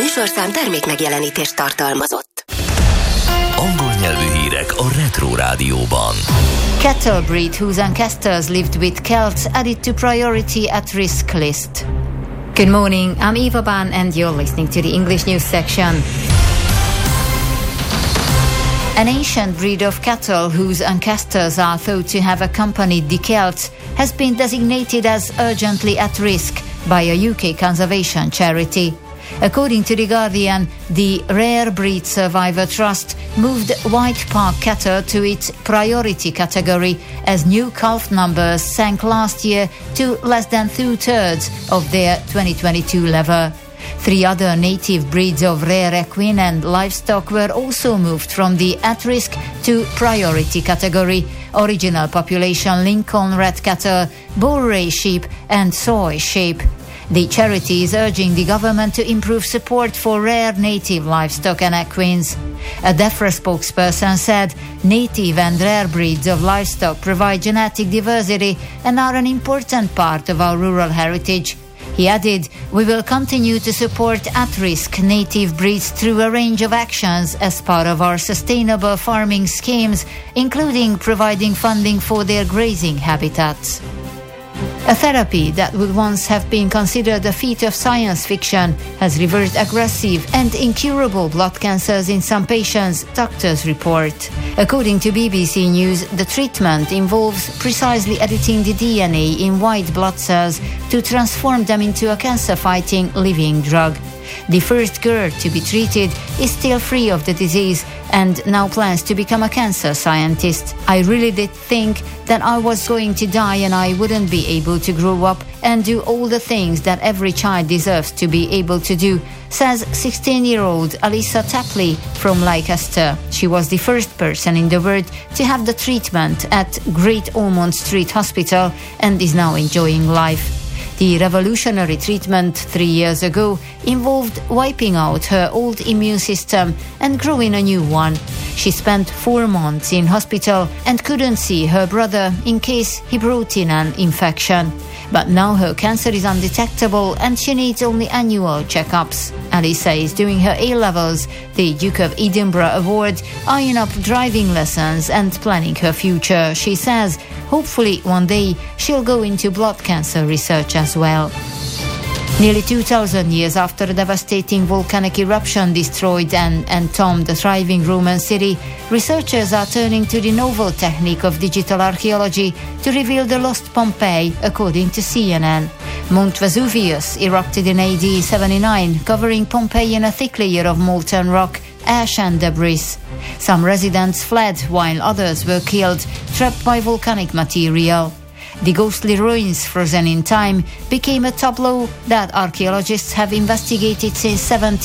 műsorszám termékmegjelenítést tartalmazott. Angol nyelvű hírek a Retro Rádióban. Cattle breed whose ancestors lived with Celts added to priority at risk list. Good morning, I'm Eva Ban and you're listening to the English news section. An ancient breed of cattle whose ancestors are thought to have accompanied the Celts has been designated as urgently at risk by a UK conservation charity. According to The Guardian, the Rare Breed Survivor Trust moved White Park cattle to its priority category as new calf numbers sank last year to less than 2/3 of their 2022 level. 3 other native breeds of rare equine and livestock were also moved from the at-risk to priority category: original population Lincoln red cattle, Borray sheep and soy sheep. The charity is urging the government to improve support for rare native livestock and equines. A DEFRA spokesperson said native and rare breeds of livestock provide genetic diversity and are an important part of our rural heritage. He added, "We will continue to support at-risk native breeds through a range of actions as part of our sustainable farming schemes, including providing funding for their grazing habitats." A therapy that would once have been considered a feat of science fiction has reversed aggressive and incurable blood cancers in some patients, doctors report. According to BBC News, the treatment involves precisely editing the DNA in white blood cells to transform them into a cancer-fighting living drug. The first girl to be treated is still free of the disease and now plans to become a cancer scientist. "I really did think that I was going to die and I wouldn't be able to grow up and do all the things that every child deserves to be able to do," says 16-year-old Alyssa Tapley from Leicester. She was the first person in the world to have the treatment at Great Ormond Street Hospital and is now enjoying life. The revolutionary treatment 3 years ago involved wiping out her old immune system and growing a new one. She spent 4 months in hospital and couldn't see her brother in case he brought in an infection. But now her cancer is undetectable and she needs only annual checkups. Alyssa is doing her A-levels, the Duke of Edinburgh Award, eyeing up driving lessons and planning her future. She says, hopefully one day she'll go into blood cancer research as well. Nearly 2,000 years after a devastating volcanic eruption destroyed and entombed a thriving Roman city, researchers are turning to the novel technique of digital archaeology to reveal the lost Pompeii, according to CNN. Mount Vesuvius erupted in AD 79, covering Pompeii in a thick layer of molten rock, ash and debris. Some residents fled while others were killed, trapped by volcanic material. The ghostly ruins, frozen in time, became a tableau that archaeologists have investigated since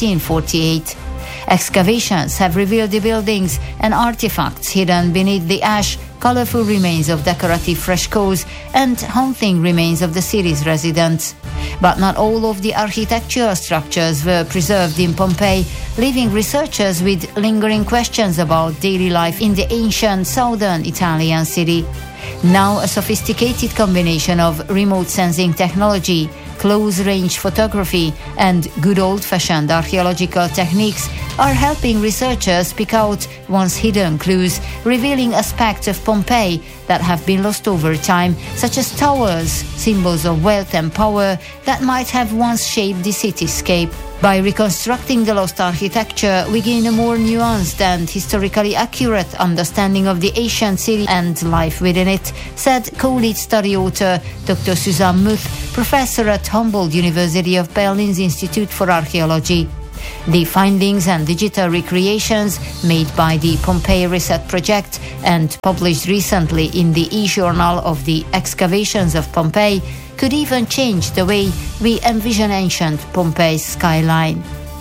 1748. Excavations have revealed the buildings and artifacts hidden beneath the ash, colorful remains of decorative frescoes, and haunting remains of the city's residents. But not all of the architectural structures were preserved in Pompeii, leaving researchers with lingering questions about daily life in the ancient southern Italian city. Now a sophisticated combination of remote sensing technology, close-range photography and good old-fashioned archaeological techniques are helping researchers pick out once hidden clues, revealing aspects of Pompeii that have been lost over time, such as towers, symbols of wealth and power that might have once shaped the cityscape. By reconstructing the lost architecture, we gain a more nuanced and historically accurate understanding of the ancient city and life within it, said co-lead study author Dr. Susanne Muth, professor at Humboldt University of Berlin's Institute for Archaeology. The findings and digital recreations made by the Pompeii Reset Project and published recently in the e-journal of the excavations of Pompeii could even change the way we envision ancient Pompeii's skyline.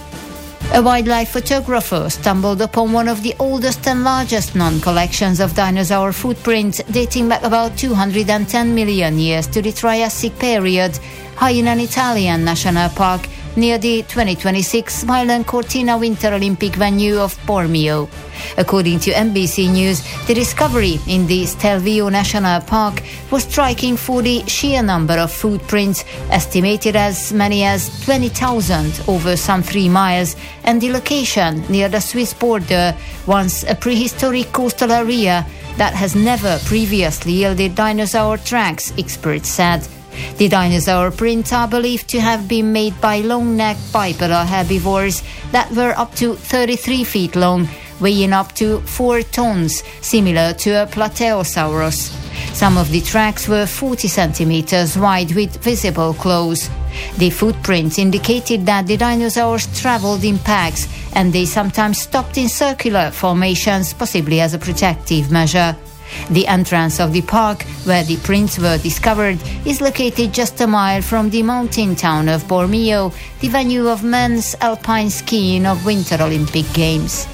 A wildlife photographer stumbled upon one of the oldest and largest known collections of dinosaur footprints dating back about 210 million years to the Triassic period, high in an Italian national park near the 2026 Milan Cortina Winter Olympic venue of Bormio. According to NBC News, the discovery in the Stelvio National Park was striking for the sheer number of footprints, estimated as many as 20,000 over some 3 miles, and the location near the Swiss border, once a prehistoric coastal area that has never previously yielded dinosaur tracks, experts said. The dinosaur prints are believed to have been made by long-necked bipedal herbivores that were up to 33 feet long, weighing up to 4 tons, similar to a Plateosaurus. Some of the tracks were 40 centimeters wide with visible claws. The footprints indicated that the dinosaurs traveled in packs, and they sometimes stopped in circular formations, possibly as a protective measure. The entrance of the park, where the prints were discovered, is located just a mile from the mountain town of Bormio, the venue of men's alpine skiing of Winter Olympic Games.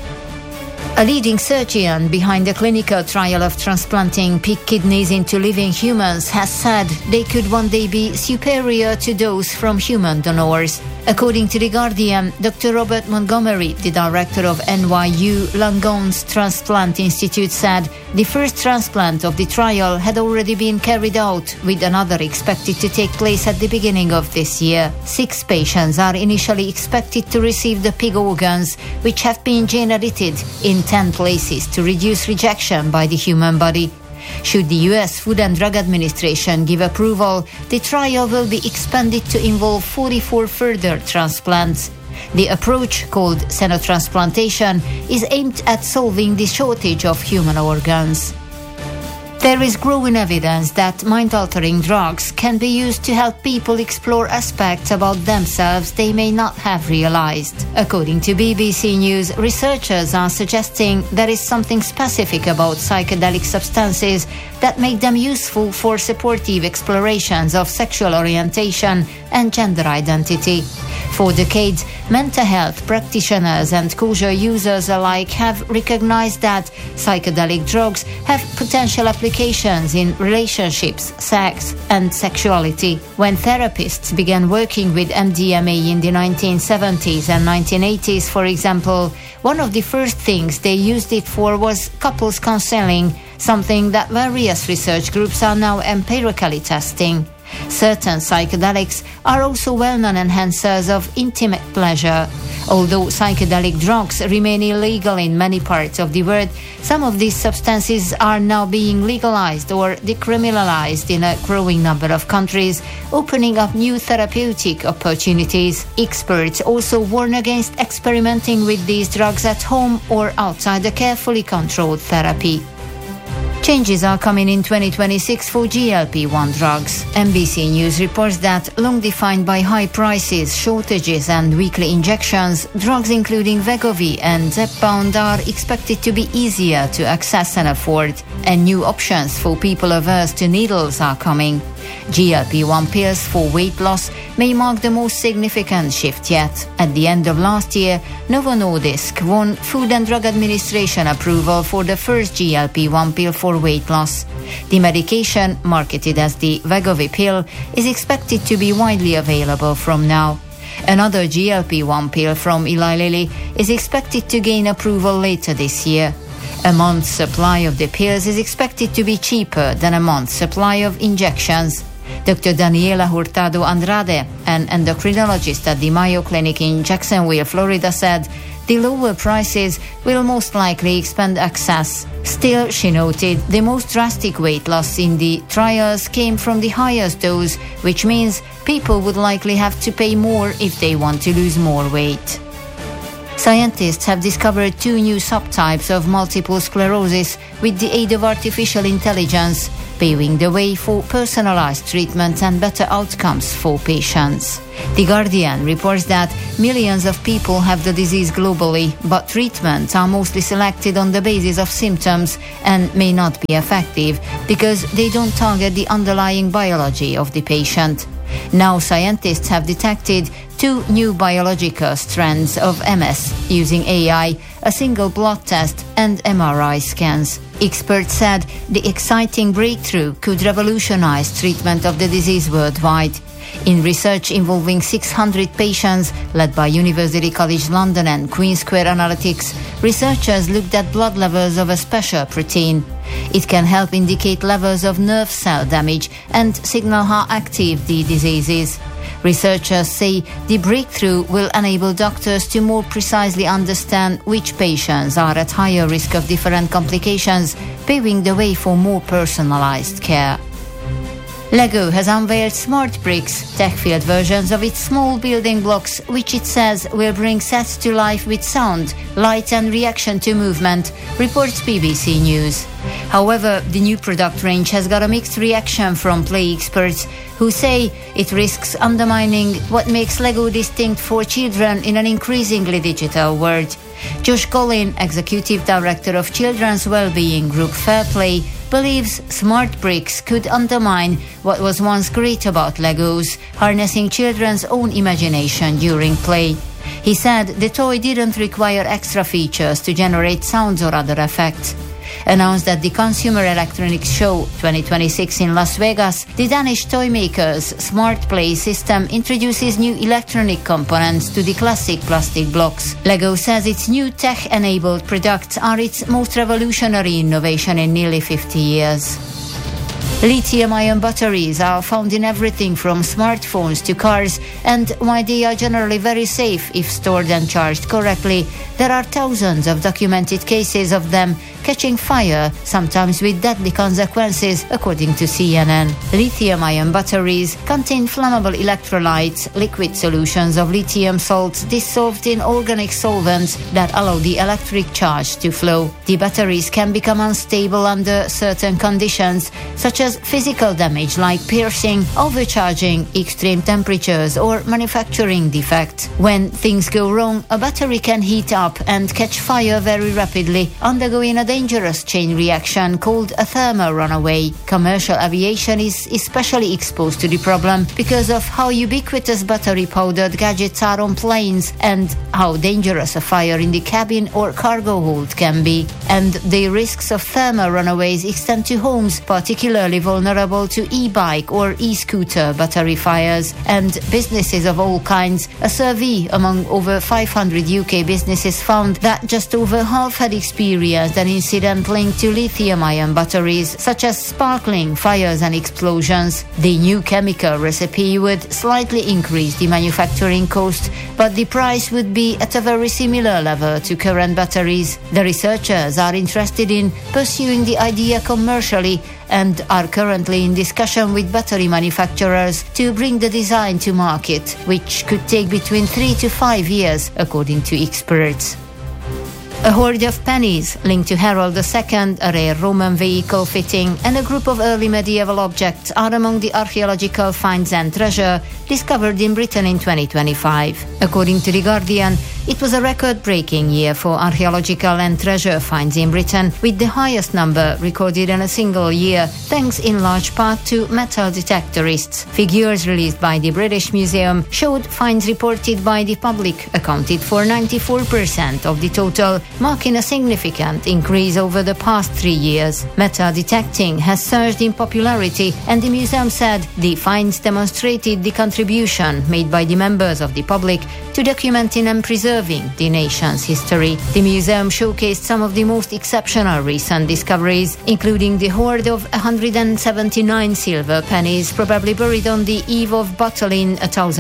A leading surgeon behind the clinical trial of transplanting pig kidneys into living humans has said they could one day be superior to those from human donors. According to The Guardian, Dr. Robert Montgomery, the director of NYU Langone's Transplant Institute, said the first transplant of the trial had already been carried out, with another expected to take place at the beginning of this year. 6 patients are initially expected to receive the pig organs, which have been gene-edited in 10 places to reduce rejection by the human body. Should the U.S. Food and Drug Administration give approval, the trial will be expanded to involve 44 further transplants. The approach, called xenotransplantation, is aimed at solving the shortage of human organs. There is growing evidence that mind-altering drugs can be used to help people explore aspects about themselves they may not have realized. According to BBC News, researchers are suggesting there is something specific about psychedelic substances that make them useful for supportive explorations of sexual orientation and gender identity. For decades, mental health practitioners and kosher users alike have recognized that psychedelic drugs have potential applications in relationships, sex, and sexuality. When therapists began working with MDMA in the 1970s and 1980s, for example, one of the first things they used it for was couples counseling, something that various research groups are now empirically testing. Certain psychedelics are also well-known enhancers of intimate pleasure. Although psychedelic drugs remain illegal in many parts of the world, some of these substances are now being legalized or decriminalized in a growing number of countries, opening up new therapeutic opportunities. Experts also warn against experimenting with these drugs at home or outside a carefully controlled therapy. Changes are coming in 2026 for GLP-1 drugs. NBC News reports that, long defined by high prices, shortages and weekly injections, drugs including Wegovy and Zepbound are expected to be easier to access and afford, and new options for people averse to needles are coming. GLP-1 pills for weight loss may mark the most significant shift yet. At the end of last year, Novo Nordisk won Food and Drug Administration approval for the first GLP-1 pill for weight loss. The medication, marketed as the Wegovy pill, is expected to be widely available from now. Another GLP-1 pill from Eli Lilly is expected to gain approval later this year. A month's supply of the pills is expected to be cheaper than a month's supply of injections. Dr. Daniela Hurtado Andrade, an endocrinologist at the Mayo Clinic in Jacksonville, Florida, said the lower prices will most likely expand access. Still, she noted, the most drastic weight loss in the trials came from the highest dose, which means people would likely have to pay more if they want to lose more weight. Scientists have discovered 2 new subtypes of multiple sclerosis with the aid of artificial intelligence, paving the way for personalized treatment and better outcomes for patients. The Guardian reports that millions of people have the disease globally, but treatments are mostly selected on the basis of symptoms and may not be effective because they don't target the underlying biology of the patient. Now scientists have detected 2 new biological strands of MS using AI, a single blood test and MRI scans. Experts said the exciting breakthrough could revolutionize treatment of the disease worldwide. In research involving 600 patients, led by University College London and Queen Square Analytics, researchers looked at blood levels of a special protein. It can help indicate levels of nerve cell damage and signal how active the disease is. Researchers say the breakthrough will enable doctors to more precisely understand which patients are at higher risk of different complications, paving the way for more personalized care. LEGO has unveiled Smart Bricks, tech-filled versions of its small building blocks, which it says will bring sets to life with sound, light and reaction to movement, reports BBC News. However, the new product range has got a mixed reaction from play experts who say it risks undermining what makes LEGO distinct for children in an increasingly digital world. Josh Collin, Executive Director of Children's Wellbeing Group Fairplay, believes Smart Bricks could undermine what was once great about Legos, harnessing children's own imagination during play. He said the toy didn't require extra features to generate sounds or other effects. Announced at the Consumer Electronics Show 2026 in Las Vegas, the Danish toy maker's Smart Play system introduces new electronic components to the classic plastic blocks. LEGO says its new tech-enabled products are its most revolutionary innovation in nearly 50 years. Lithium-ion batteries are found in everything from smartphones to cars, and while they are generally very safe if stored and charged correctly, there are thousands of documented cases of them catching fire, sometimes with deadly consequences, according to CNN. Lithium-ion batteries contain flammable electrolytes, liquid solutions of lithium salts dissolved in organic solvents that allow the electric charge to flow. The batteries can become unstable under certain conditions, such as physical damage like piercing, overcharging, extreme temperatures, or manufacturing defects. When things go wrong, a battery can heat up and catch fire very rapidly, undergoing a dangerous chain reaction called a thermal runaway. Commercial aviation is especially exposed to the problem because of how ubiquitous battery-powered gadgets are on planes and how dangerous a fire in the cabin or cargo hold can be. And the risks of thermal runaways extend to homes, particularly vulnerable to e-bike or e-scooter battery fires, and businesses of all kinds. A survey among over 500 UK businesses found that just over half had experienced an incident linked to lithium-ion batteries, such as sparkling, fires and explosions. The new chemical recipe would slightly increase the manufacturing cost, but the price would be at a very similar level to current batteries. The researchers are interested in pursuing the idea commercially and are currently in discussion with battery manufacturers to bring the design to market, which could take between 3 to 5 years, according to experts. A hoard of pennies linked to Harold II, a rare Roman vehicle fitting, and a group of early medieval objects are among the archaeological finds and treasure discovered in Britain in 2025. According to The Guardian, it was a record-breaking year for archaeological and treasure finds in Britain, with the highest number recorded in a single year, thanks in large part to metal detectorists. Figures released by the British Museum showed finds reported by the public accounted for 94% of the total, marking a significant increase over the past 3 years. Metal detecting has surged in popularity, and the museum said the finds demonstrated the contribution made by the members of the public to documenting and preserving the nation's history. The museum showcased some of the most exceptional recent discoveries, including the hoard of 179 silver pennies probably buried on the eve of battle in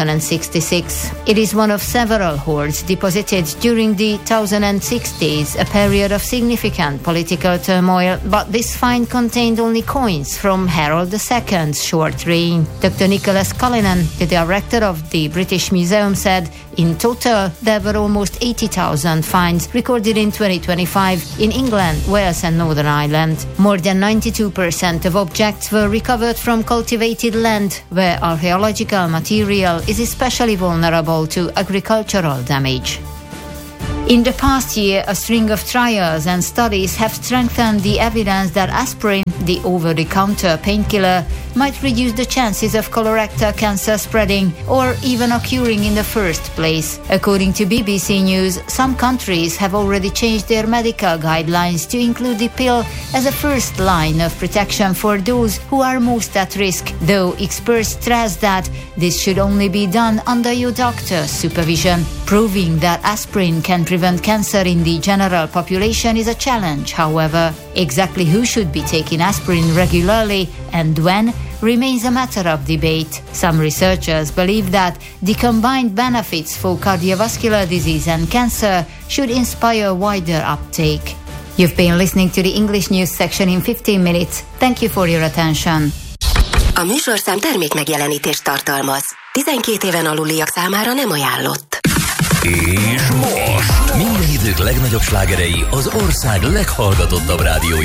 1066. It is one of several hoards deposited during the 1060s, a period of significant political turmoil, but this find contained only coins from Harold II's short reign. Dr. Nicholas Cullinan, the director of the British Museum, said in total there were almost 80,000 finds recorded in 2025 in England, Wales and Northern Ireland. More than 92% of objects were recovered from cultivated land, where archaeological material is especially vulnerable to agricultural damage. In the past year, a string of trials and studies have strengthened the evidence that aspirin, the over-the-counter painkiller, might reduce the chances of colorectal cancer spreading or even occurring in the first place. According to BBC News, some countries have already changed their medical guidelines to include the pill as a first line of protection for those who are most at risk, though experts stress that this should only be done under your doctor's supervision. Proving that aspirin can prevent cancer in the general population is a challenge, however. Exactly who should be taking aspirin regularly and when remains a matter of debate. Some researchers believe that the combined benefits for cardiovascular disease and cancer should inspire wider uptake. You've been listening to the English news section in 15 minutes. Thank you for your attention. A műsorszám termék megjelenítést tartalmaz. 12 éven aluliak számára nem ajánlott. És most minden idők legnagyobb slágerei az ország leghallgatottabb rádió